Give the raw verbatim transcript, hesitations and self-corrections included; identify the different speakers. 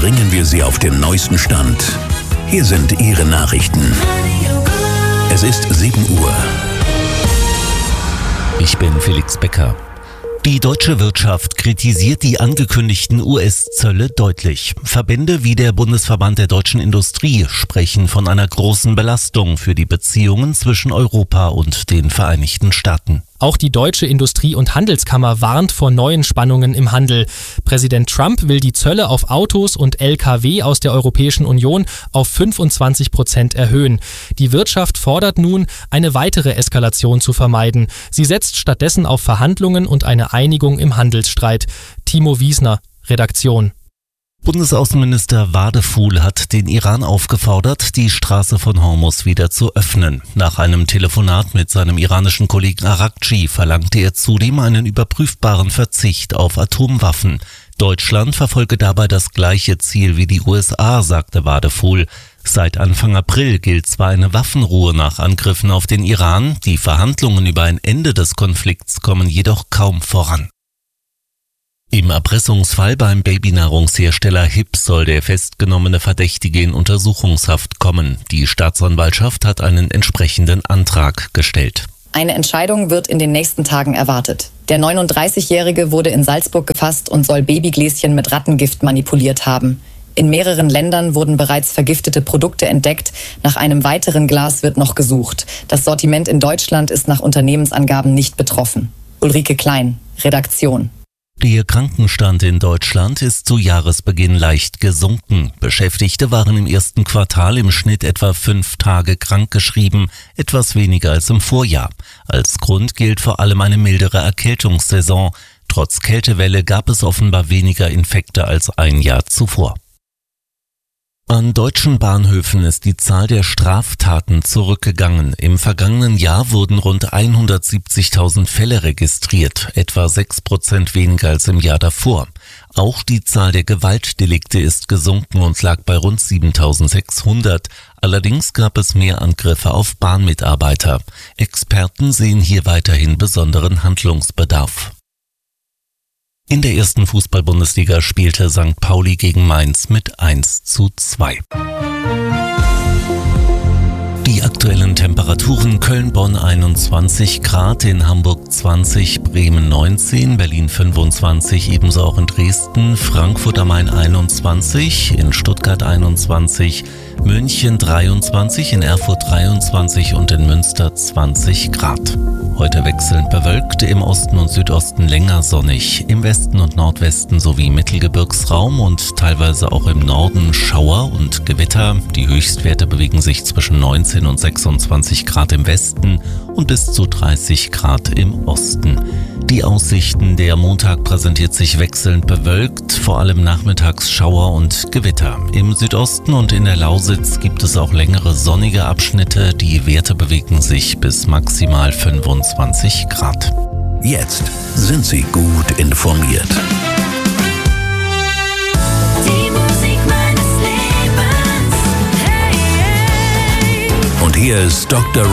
Speaker 1: bringen wir Sie auf den neuesten Stand. Hier sind Ihre Nachrichten. Es ist sieben Uhr.
Speaker 2: Ich bin Felix Becker. Die deutsche Wirtschaft kritisiert die angekündigten U S-Zölle deutlich. Verbände wie der Bundesverband der deutschen Industrie sprechen von einer großen Belastung für die Beziehungen zwischen Europa und den Vereinigten Staaten.
Speaker 3: Auch die Deutsche Industrie- und Handelskammer warnt vor neuen Spannungen im Handel. Präsident Trump will die Zölle auf Autos und L K W aus der Europäischen Union auf fünfundzwanzig Prozent erhöhen. Die Wirtschaft fordert nun, eine weitere Eskalation zu vermeiden. Sie setzt stattdessen auf Verhandlungen und eine Einigung im Handelsstreit. Timo Wiesner, Redaktion.
Speaker 2: Bundesaußenminister Wadefuhl hat den Iran aufgefordert, die Straße von Hormuz wieder zu öffnen. Nach einem Telefonat mit seinem iranischen Kollegen Araghchi verlangte er zudem einen überprüfbaren Verzicht auf Atomwaffen. Deutschland verfolge dabei das gleiche Ziel wie die U S A, sagte Wadefuhl. Seit Anfang April gilt zwar eine Waffenruhe nach Angriffen auf den Iran, die Verhandlungen über ein Ende des Konflikts kommen jedoch kaum voran. Im Erpressungsfall beim Babynahrungshersteller Hips soll der festgenommene Verdächtige in Untersuchungshaft kommen. Die Staatsanwaltschaft hat einen entsprechenden Antrag gestellt.
Speaker 4: Eine Entscheidung wird in den nächsten Tagen erwartet. Der neununddreißigjährige wurde in Salzburg gefasst und soll Babygläschen mit Rattengift manipuliert haben. In mehreren Ländern wurden bereits vergiftete Produkte entdeckt. Nach einem weiteren Glas wird noch gesucht. Das Sortiment in Deutschland ist nach Unternehmensangaben nicht betroffen. Ulrike Klein, Redaktion.
Speaker 2: Der Krankenstand in Deutschland ist zu Jahresbeginn leicht gesunken. Beschäftigte waren im ersten Quartal im Schnitt etwa fünf Tage krankgeschrieben, etwas weniger als im Vorjahr. Als Grund gilt vor allem eine mildere Erkältungssaison. Trotz Kältewelle gab es offenbar weniger Infekte als ein Jahr zuvor. An deutschen Bahnhöfen ist die Zahl der Straftaten zurückgegangen. Im vergangenen Jahr wurden rund hundertsiebzigtausend Fälle registriert, etwa sechs Prozent weniger als im Jahr davor. Auch die Zahl der Gewaltdelikte ist gesunken und lag bei rund siebentausendsechshundert. Allerdings gab es mehr Angriffe auf Bahnmitarbeiter. Experten sehen hier weiterhin besonderen Handlungsbedarf. In der ersten Fußball-Bundesliga spielte Sankt Pauli gegen Mainz mit eins zu zwei. Die aktuellen Temperaturen: Köln-Bonn einundzwanzig Grad, in Hamburg zwanzig, Bremen neunzehn, Berlin fünfundzwanzig, ebenso auch in Dresden, Frankfurt am Main einundzwanzig, in Stuttgart einundzwanzig, München dreiundzwanzig, in Erfurt dreiundzwanzig und in Münster zwanzig Grad. Heute wechselnd bewölkt, im Osten und Südosten länger sonnig, im Westen und Nordwesten sowie im Mittelgebirgsraum und teilweise auch im Norden Schauer und Gewitter. Die Höchstwerte bewegen sich zwischen neunzehn und sechsundzwanzig Grad im Westen und bis zu dreißig Grad im Osten. Die Aussichten: Der Montag präsentiert sich wechselnd bewölkt, vor allem nachmittags Schauer und Gewitter. Im Südosten und in der Lausitz gibt es auch längere sonnige Abschnitte. Die Werte bewegen sich bis maximal fünfundzwanzig Grad.
Speaker 1: Jetzt sind Sie gut informiert.
Speaker 5: Die Musik meines Lebens. Hey, hey.
Speaker 1: Und hier ist Doktor